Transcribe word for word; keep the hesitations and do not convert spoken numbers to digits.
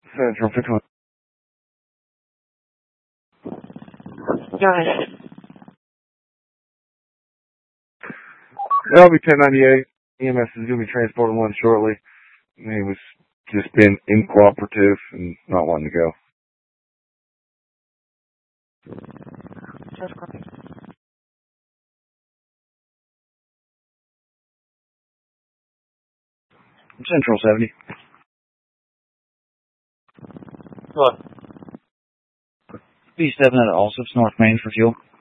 Central fifty-one. Go ahead. L B ten ninety-eight. E M S is going to be transporting one shortly. He was just being incooperative and not wanting to go. Central seventy. What? B seven at Allsup's North Main for fuel.